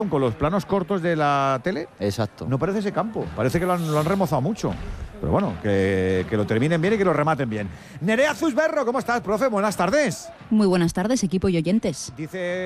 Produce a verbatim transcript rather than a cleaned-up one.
con los planos cortos de la tele. Exacto. No parece ese campo, parece que lo han, lo han remozado mucho. Pero bueno, que, que lo terminen bien y que lo rematen bien. Nerea Zuzberro, ¿cómo estás, profe? Buenas tardes. Muy buenas tardes, equipo y oyentes. Dice